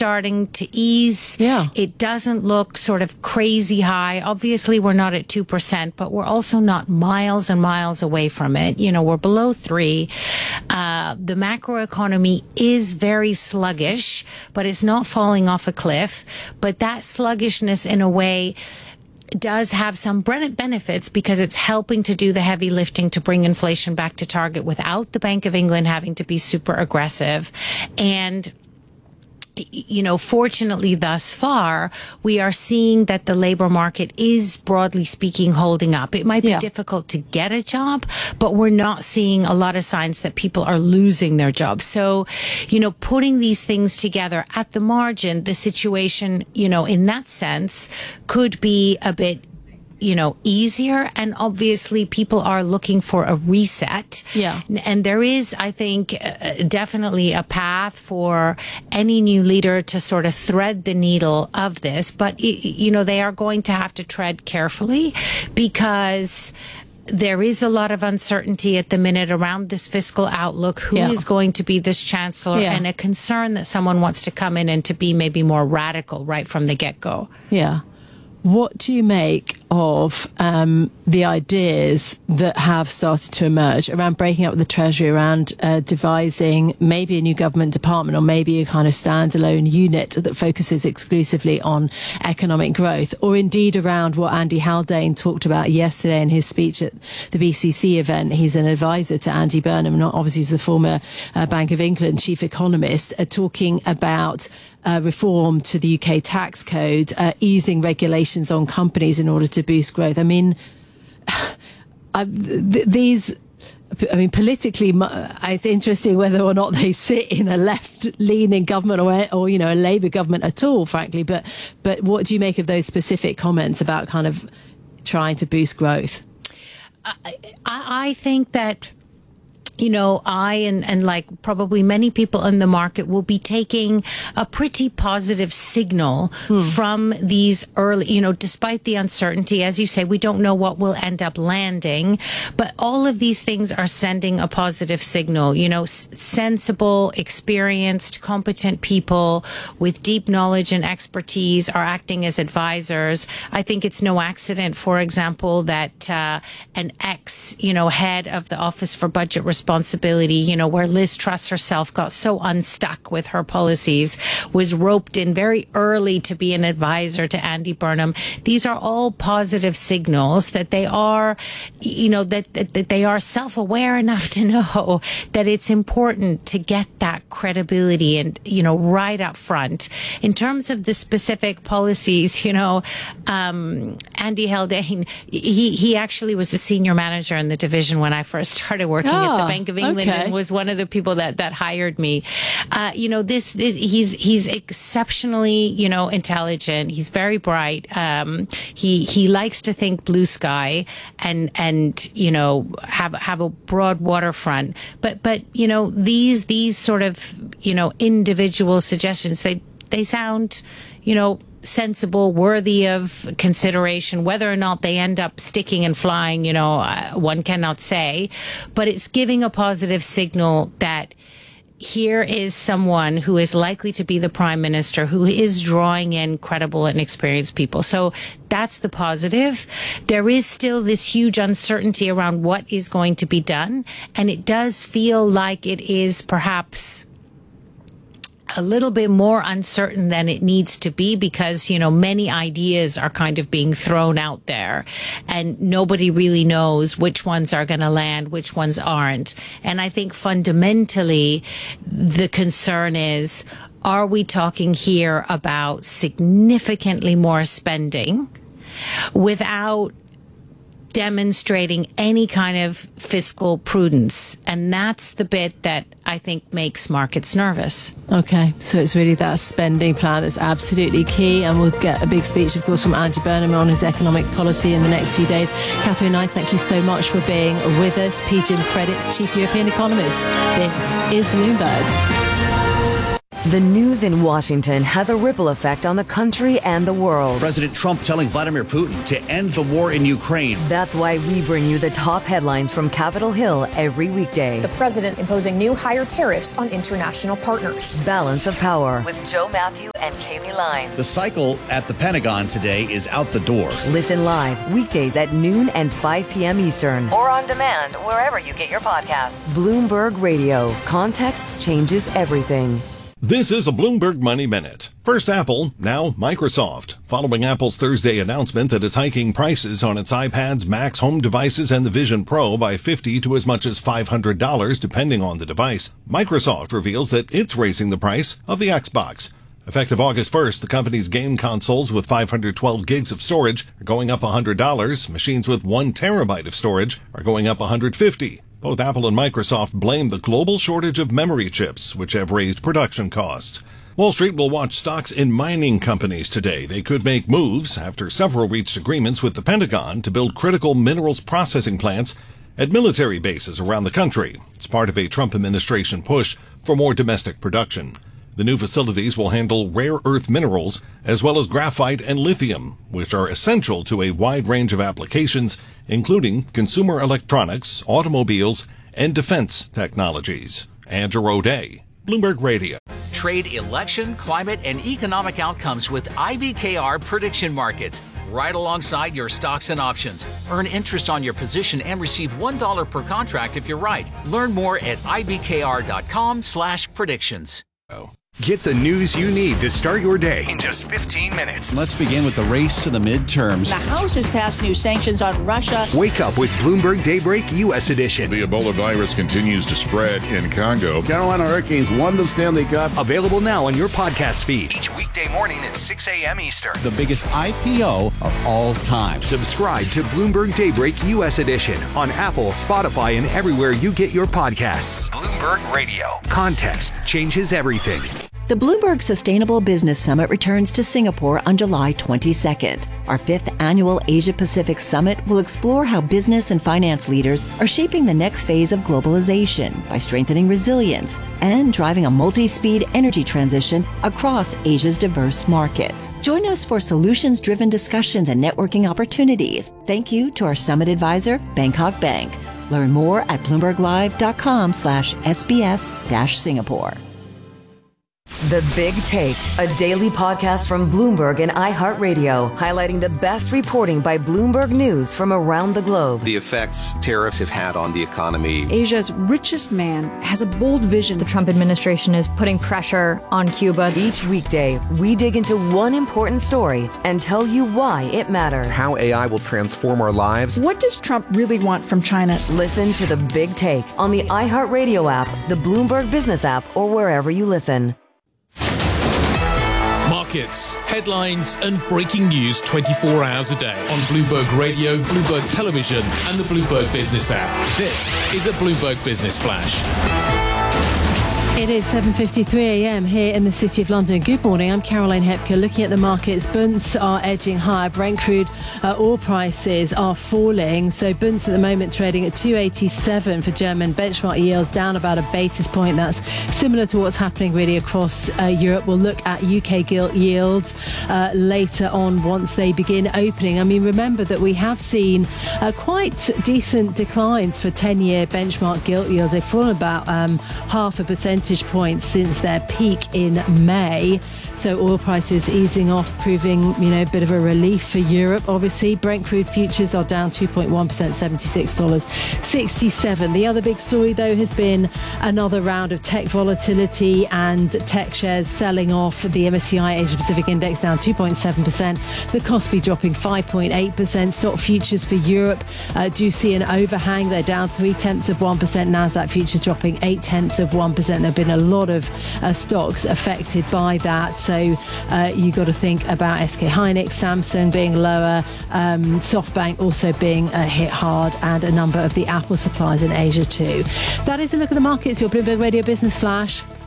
starting to ease. Yeah. It doesn't look sort of crazy high. Obviously, we're not at 2%, but we're also not miles and miles away from it. You know, we're below 3. The macroeconomy is very sluggish, but it's not falling off a cliff. But that sluggishness, in a way, does have some benefits because it's helping to do the heavy lifting to bring inflation back to target without the Bank of England having to be super aggressive. And you know, fortunately thus far, we are seeing that the labor market is, broadly speaking, holding up. It might be difficult to get a job, but we're not seeing a lot of signs that people are losing their jobs. So, you know, putting these things together at the margin, the situation, you know, in that sense could be a bit, you know, easier. And obviously people are looking for a reset. Yeah. And there is, I think, definitely a path for any new leader to sort of thread the needle of this. But, you know, they are going to have to tread carefully because there is a lot of uncertainty at the minute around this fiscal outlook. Who is going to be this chancellor? And a concern that someone wants to come in and to be maybe more radical right from the get-go. Yeah. What do you make of the ideas that have started to emerge around breaking up the Treasury, around devising maybe a new government department or maybe a kind of standalone unit that focuses exclusively on economic growth, or indeed around what Andy Haldane talked about yesterday in his speech at the BCC event? He's an advisor to Andy Burnham, and obviously he's the former Bank of England chief economist, talking about reform to the UK tax code, easing regulations on companies in order to boost growth. I mean, politically, it's interesting whether or not they sit in a left-leaning government or you know, a Labour government at all, frankly. But what do you make of those specific comments about kind of trying to boost growth? I think that, you know, I and like probably many people in the market will be taking a pretty positive signal from these early, you know, despite the uncertainty. As you say, we don't know what will end up landing, but all of these things are sending a positive signal. You know, sensible, experienced, competent people with deep knowledge and expertise are acting as advisors. I think it's no accident, for example, that an you know, head of the Office for Budget Responsibility, you know, where Liz Truss herself got so unstuck with her policies, was roped in very early to be an advisor to Andy Burnham. These are all positive signals that they are, you know, that they are self-aware enough to know that it's important to get that credibility and, you know, right up front. In terms of the specific policies, you know, Andy Haldane, he actually was a senior manager in the division when I first started working at the Bank of England, and was one of the people that hired me. You know, he's exceptionally, you know, intelligent. He's very bright. He likes to think blue sky and you know, have a broad waterfront. But you know, these sort of, you know, individual suggestions, they sound, you know, sensible, worthy of consideration. Whether or not they end up sticking and flying, you know, one cannot say, but it's giving a positive signal that here is someone who is likely to be the prime minister, who is drawing in credible and experienced people. So that's the positive. There is still this huge uncertainty around what is going to be done, and it does feel like it is perhaps a little bit more uncertain than it needs to be, because, you know, many ideas are kind of being thrown out there and nobody really knows which ones are going to land, which ones aren't. And I think fundamentally the concern is, are we talking here about significantly more spending without demonstrating any kind of fiscal prudence? And that's the bit that I think makes markets nervous. Okay, so it's really that spending plan that's absolutely key, and we'll get a big speech, of course, from Andy Burnham on his economic policy in the next few days. Catherine Knight, thank you so much for being with us. PGIM Credit's Chief European Economist. This is Bloomberg. The news in Washington has a ripple effect on the country and the world. President Trump telling Vladimir Putin to end the war in Ukraine. That's why we bring you the top headlines from Capitol Hill every weekday. The president imposing new higher tariffs on international partners. Balance of Power with Joe Matthew and Kaylee Lyons. The cycle at the Pentagon today is out the door. Listen live weekdays at noon and 5 p.m. Eastern. Or on demand wherever you get your podcasts. Bloomberg Radio. Context changes everything. This is a Bloomberg Money Minute. First Apple, now Microsoft. Following Apple's Thursday announcement that it's hiking prices on its iPads, Macs, home devices, and the Vision Pro by $50 to as much as $500, depending on the device, Microsoft reveals that it's raising the price of the Xbox. Effective August 1st, the company's game consoles with 512 gigs of storage are going up $100. Machines with 1 terabyte of storage are going up $150. Both Apple and Microsoft blame the global shortage of memory chips, which have raised production costs. Wall Street will watch stocks in mining companies today. They could make moves after several reached agreements with the Pentagon to build critical minerals processing plants at military bases around the country. It's part of a Trump administration push for more domestic production. The new facilities will handle rare earth minerals as well as graphite and lithium, which are essential to a wide range of applications, including consumer electronics, automobiles, and defense technologies. Andrew O'Day, Bloomberg Radio. Trade election, climate, and economic outcomes with IBKR Prediction Markets. Right alongside your stocks and options. Earn interest on your position and receive $1 per contract if you're right. Learn more at ibkr.com/predictions. Get the news you need to start your day in just 15 minutes. Let's begin with the race to the midterms. The House has passed new sanctions on Russia. Wake up with Bloomberg Daybreak U.S. edition. The Ebola virus continues to spread in Congo. Carolina Hurricanes won the Stanley Cup. Available now on your podcast feed. Each weekday morning at 6 a.m. Eastern. The biggest IPO of all time. Subscribe to Bloomberg Daybreak U.S. edition on Apple, Spotify, and everywhere you get your podcasts. Bloomberg Radio. Context changes everything. The Bloomberg Sustainable Business Summit returns to Singapore on July 22nd. Our 5th annual Asia-Pacific Summit will explore how business and finance leaders are shaping the next phase of globalization by strengthening resilience and driving a multi-speed energy transition across Asia's diverse markets. Join us for solutions-driven discussions and networking opportunities. Thank you to our summit advisor, Bangkok Bank. Learn more at bloomberglive.com/SBS-Singapore. The Big Take, a daily podcast from Bloomberg and iHeartRadio, highlighting the best reporting by Bloomberg News from around the globe. The effects tariffs have had on the economy. Asia's richest man has a bold vision. The Trump administration is putting pressure on Cuba. Each weekday, we dig into one important story and tell you why it matters. How AI will transform our lives. What does Trump really want from China? Listen to The Big Take on the iHeartRadio app, the Bloomberg Business app, or wherever you listen. Markets, headlines, and breaking news 24 hours a day on Bloomberg Radio, Bloomberg Television, and the Bloomberg Business app. This is a Bloomberg Business Flash. It is 7:53 a.m. here in the City of London. Good morning, I'm Caroline Hepker. Looking at the markets, bunts are edging higher. Brent crude oil prices are falling. So bunts at the moment trading at 287 for German benchmark yields, down about a basis point. That's similar to what's happening really across Europe. We'll look at UK gilt yields later on once they begin opening. I mean, remember that we have seen quite decent declines for 10-year benchmark gilt yields. They've fallen about 0.5 percentage points since their peak in May. So oil prices easing off, proving, a bit of a relief for Europe. Obviously, Brent crude futures are down 2.1%, $76.67. The other big story, though, has been another round of tech volatility and tech shares selling off. The MSCI Asia Pacific Index down 2.7%. The Kospi dropping 5.8%. Stock futures for Europe do see an overhang. They're down 0.3%. Nasdaq futures dropping 0.8%. There have been a lot of stocks affected by that. So you got to think about SK Hynix, Samsung being lower, SoftBank also being hit hard, and a number of the Apple suppliers in Asia too. That is a look at the markets. Your Bloomberg Radio Business Flash.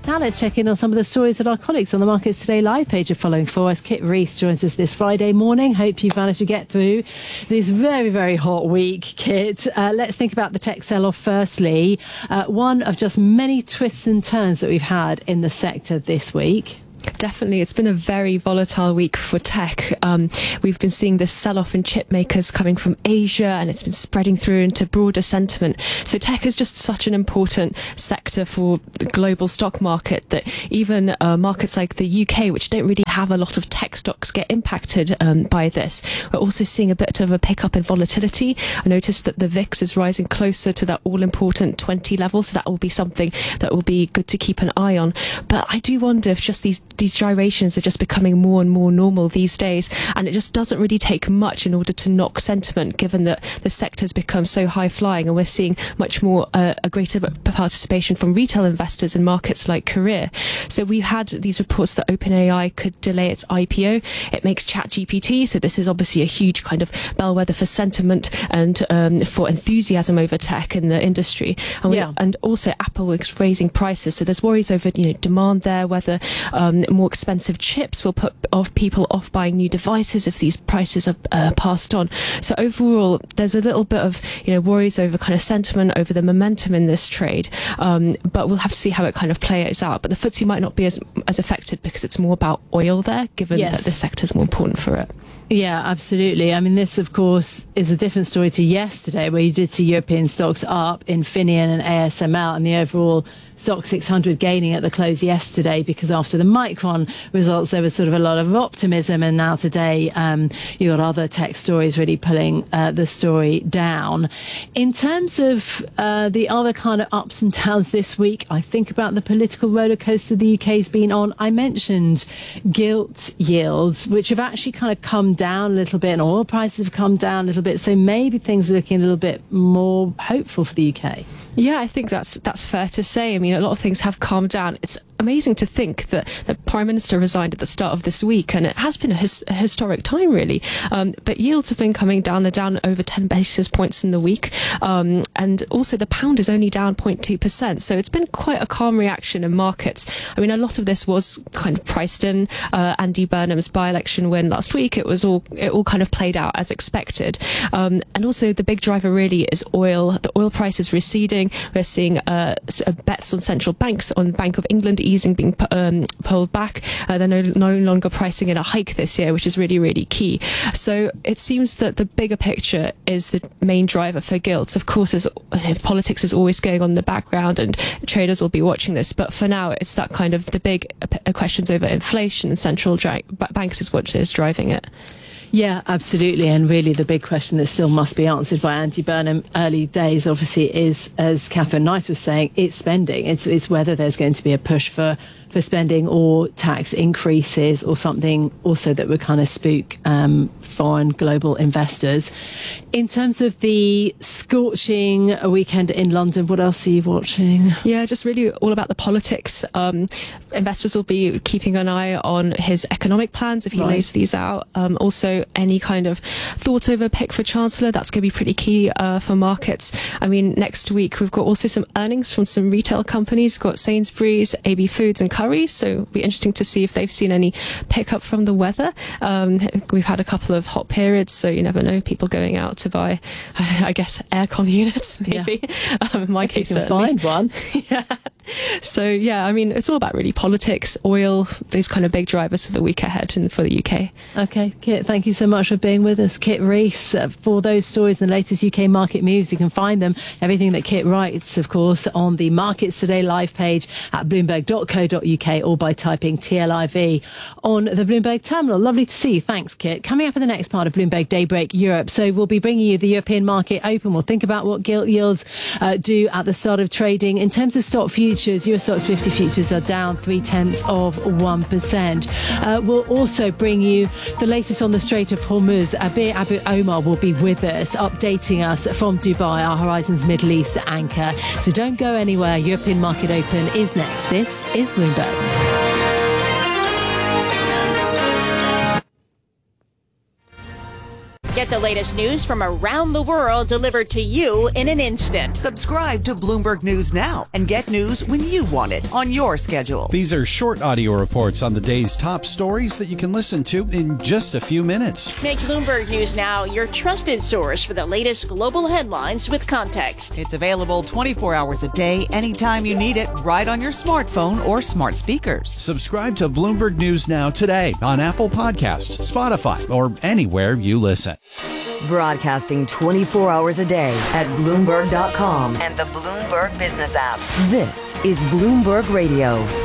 Now let's check in on some of the stories that our colleagues on the Markets Today live page are following for us. Kit Rees joins us this Friday morning. Hope you've managed to get through this very, very hot week, Kit. Let's think about the tech sell-off firstly. One of just many twists and turns that we've had in the sector this week. Definitely. It's been a very volatile week for tech. We've been seeing this sell-off in chip makers coming from Asia, and it's been spreading through into broader sentiment. So tech is just such an important sector for the global stock market that even markets like the UK, which don't really have a lot of tech stocks, get impacted by this. We're also seeing a bit of a pickup in volatility. I noticed that the VIX is rising closer to that all-important 20 level, so that will be something that will be good to keep an eye on. But I do wonder if just these gyrations are just becoming more and more normal these days, and it just doesn't really take much in order to knock sentiment, given that the sector has become so high flying, and we're seeing much more a greater participation from retail investors in markets like Korea. So we've had these reports that OpenAI could delay its IPO. It makes ChatGPT, so this is obviously a huge kind of bellwether for sentiment and for enthusiasm over tech in the industry. And also Apple is raising prices, so there's worries over demand there, whether more expensive chips will put people off buying new devices if these prices are passed on. So overall, there's a little bit of worries over kind of sentiment, over the momentum in this trade. But we'll have to see how it kind of plays out. But the FTSE might not be as affected because it's more about oil there, given that the sector is more important for it. Yeah, absolutely. I mean, this, of course, is a different story to yesterday, where you did see European stocks up, Infineon and ASML, and the overall Stoxx 600 gaining at the close yesterday, because after the Micron results, there was sort of a lot of optimism. And now today, you got other tech stories really pulling the story down. In terms of the other kind of ups and downs this week, I think about the political roller coaster the UK's been on. I mentioned gilt yields, which have actually kind of come down a little bit, and oil prices have come down a little bit. So maybe things are looking a little bit more hopeful for the UK. Yeah, I think that's fair to say. I mean, a lot of things have calmed down. It's amazing to think that the Prime Minister resigned at the start of this week, and it has been a historic time, really. But yields have been coming down. They're down over 10 basis points in the week. And also the pound is only down 0.2%. So it's been quite a calm reaction in markets. I mean, a lot of this was kind of priced in. Andy Burnham's by-election win last week, it all kind of played out as expected. And also the big driver really is oil. The oil price is receding. We're seeing bets on central banks, on Bank of England easing being pulled back. They're no longer pricing in a hike this year, which is really, really key. So it seems that the bigger picture is the main driver for gilts. Of course, politics is always going on in the background, and traders will be watching this. But for now, it's that kind of the big questions over inflation and central banks is what is driving it. Yeah, absolutely. And really the big question that still must be answered by Andy Burnham early days, obviously, is, as Catherine Nice was saying, it's spending. It's whether there's going to be a push for spending or tax increases or something also that would kind of spook foreign global investors. In terms of the scorching weekend in London, what else are you watching? Yeah, just really all about the politics. Investors will be keeping an eye on his economic plans if he lays these out. Also, any kind of thoughts over pick for Chancellor, that's going to be pretty key for markets. I mean, next week we've got also some earnings from some retail companies. We've got Sainsbury's, AB Foods and Currys, so it'll be interesting to see if they've seen any pickup from the weather. We've had a couple of hot periods, so you never know, people going out to buy, I guess, aircon units, maybe. Yeah. In my case, you can find one. Yeah. So, yeah, I mean, it's all about really politics, oil, these kind of big drivers for the week ahead and for the UK. Okay, Kit, thank you so much for being with us. Kit Rees, for those stories and the latest UK market moves, you can find them, everything that Kit writes, of course, on the Markets Today live page at bloomberg.co.uk or by typing TLIV on the Bloomberg terminal. Lovely to see you. Thanks, Kit. Coming up in the next part of Bloomberg Daybreak Europe, so we'll be bringing you the European market open. We'll think about what gilt yields do at the start of trading. In terms of stock futures, US Stoxx 50 futures are down 0.3%. We'll also bring you the latest on the Strait of Hormuz. Abir Abu Omar will be with us, updating us from Dubai, our Horizons Middle East anchor. So don't go anywhere. European Market Open is next. This is Bloomberg. Get the latest news from around the world delivered to you in an instant. Subscribe to Bloomberg News now and get news when you want it on your schedule. These are short audio reports on the day's top stories that you can listen to in just a few minutes. Make Bloomberg News Now your trusted source for the latest global headlines with context. It's available 24 hours a day, anytime you need it, right on your smartphone or smart speakers. Subscribe to Bloomberg News Now today on Apple Podcasts, Spotify, or anywhere you listen. Broadcasting 24 hours a day at Bloomberg.com and the Bloomberg Business app. This is Bloomberg Radio.